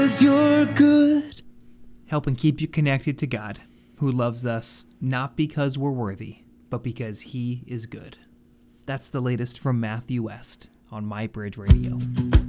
'Cause you're good. Helping keep you connected to God, who loves us not because we're worthy, but because he is good. That's the latest from Matthew West on My Bridge Radio.